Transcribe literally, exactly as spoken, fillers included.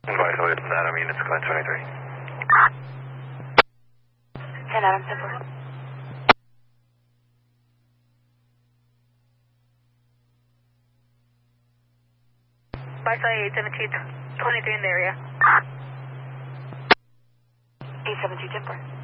Advise away from Adam units, Glen twenty-three. ten Adam, ten four. Advise eight seventeen twenty-three in the area. eight seventeen, ten four.